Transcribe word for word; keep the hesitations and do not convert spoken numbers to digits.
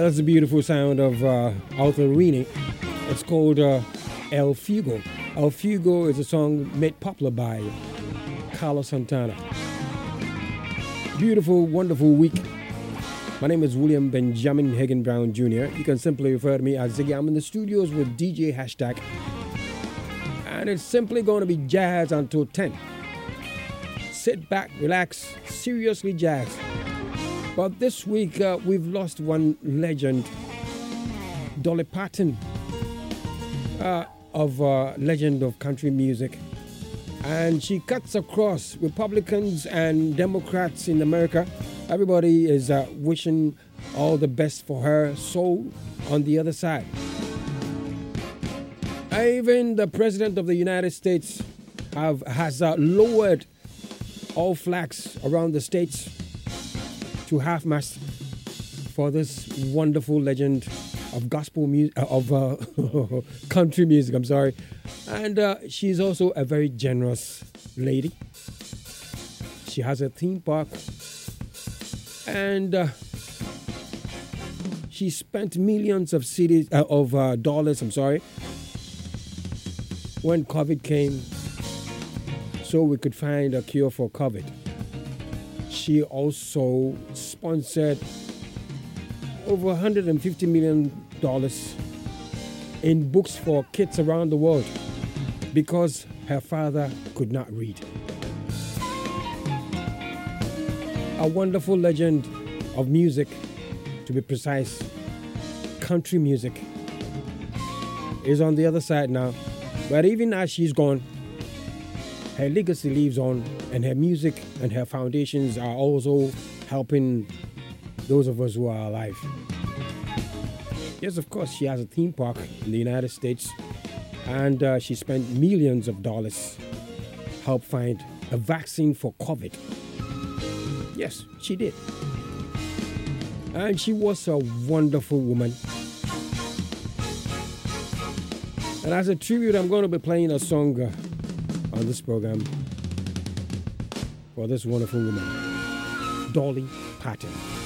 That's the beautiful sound of uh, Arthur Rini. It's called uh, El Fugo. El Fugo is a song made popular by Carlos Santana. Beautiful, wonderful week. My name is William Benjamin Hagen Brown Junior You can simply refer to me as Ziggy. I'm in the studios with D J Hashtag. And it's simply going to be jazz until ten. Sit back, relax, seriously jazz. But this week, uh, we've lost one legend, Dolly Parton, uh, of uh, legend of country music. And she cuts across Republicans and Democrats in America. Everybody is uh, wishing all the best for her soul on the other side. Even the President of the United States have, has uh, lowered all flags around the states to half-mast for this wonderful legend of gospel music, uh, of uh, country music, I'm sorry. And uh, she's also a very generous lady. She has a theme park. And uh, she spent millions of cities, uh, of uh, dollars, I'm sorry, when COVID came, so we could find a cure for COVID. She also sponsored over one hundred fifty million dollars in books for kids around the world because her father could not read. A wonderful legend of music, to be precise, country music, is on the other side now. But even as she's gone, her legacy lives on, and her music and her foundations are also helping those of us who are alive. Yes, of course, she has a theme park in the United States, and uh, she spent millions of dollars help find a vaccine for COVID. Yes, she did. And she was a wonderful woman. And as a tribute, I'm going to be playing a song uh, on this program for this wonderful woman, Dolly Parton.